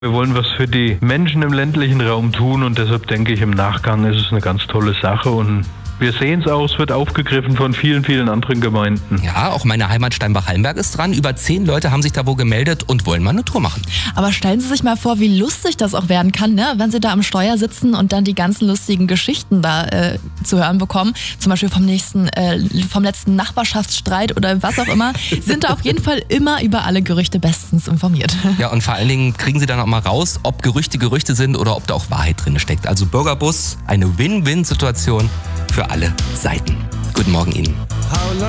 Wir wollen was für die Menschen im ländlichen Raum tun und deshalb denke ich, im Nachgang ist es eine ganz tolle Sache und wir sehen es auch, es wird aufgegriffen von vielen, vielen anderen Gemeinden. Ja, auch meine Heimat Steinbach-Hallenberg ist dran. Über 10 Leute haben sich da wohl gemeldet und wollen mal eine Tour machen. Aber stellen Sie sich mal vor, wie lustig das auch werden kann, ne? Wenn Sie da am Steuer sitzen und dann die ganzen lustigen Geschichten da zu hören bekommen. Zum Beispiel vom letzten Nachbarschaftsstreit oder was auch immer. Sind da auf jeden Fall immer über alle Gerüchte bestens informiert. Ja, und vor allen Dingen kriegen Sie dann auch mal raus, ob Gerüchte Gerüchte sind oder ob da auch Wahrheit drin steckt. Also Bürgerbus, eine Win-Win-Situation für alle Seiten. Guten Morgen Ihnen.